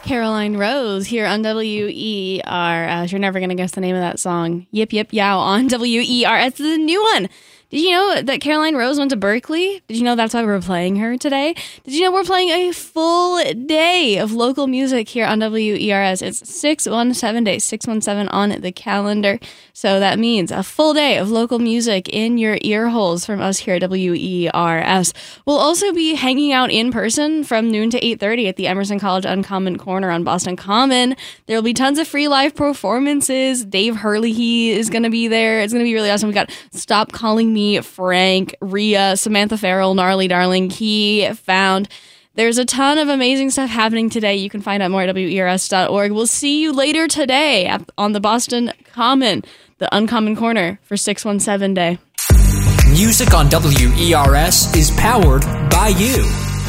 Caroline Rose here on WERS. You're never going to guess the name of that song. Yip, yip, yow on WERS. It's the new one. Did you know that Caroline Rose went to Berkeley? Did you know that's why we're playing her today? Did you know we're playing a full day of local music here on WERS? It's 617 days, 617 on the calendar. So that means a full day of local music in your ear holes from us here at WERS. We'll also be hanging out in person from noon to 8:30 at the Emerson College Uncommon Corner on Boston Common. There'll be tons of free live performances. Dave Hurley is going to be there. It's going to be really awesome. We got Stop Calling Me Frank, Rhea, Samantha Farrell, Gnarly Darling, Key, Found. There's a ton of amazing stuff happening today. You can find out more at WERS.org. We'll see you later today on the Boston Common, the Uncommon Corner for 617 Day. Music on WERS is powered by you.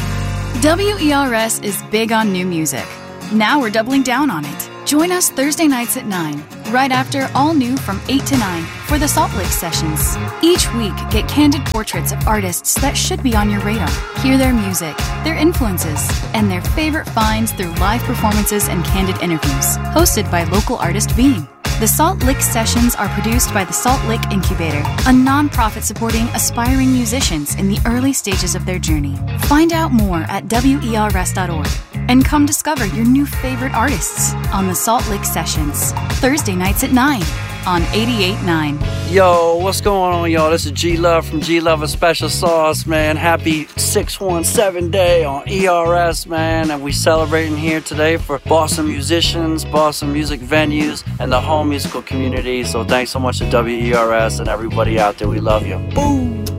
WERS is big on new music. Now we're doubling down on it. Join us Thursday nights at 9, right after All New from 8 to 9 for the Salt Lake Sessions. Each week, get candid portraits of artists that should be on your radar. Hear their music, their influences, and their favorite finds through live performances and candid interviews. Hosted by local artist Beam. The Salt Lake Sessions are produced by the Salt Lake Incubator, a nonprofit supporting aspiring musicians in the early stages of their journey. Find out more at WERS.org and come discover your new favorite artists on the Salt Lake Sessions, Thursday nights at 9 on 88.9. Yo, what's going on, y'all? This is G-Love from G-Love, a Special Sauce, man. Happy 617 Day on ERS, man. And we celebrating here today for Boston musicians, Boston music venues, and the whole musical community. So thanks so much to WERS and everybody out there. We love you. Boom!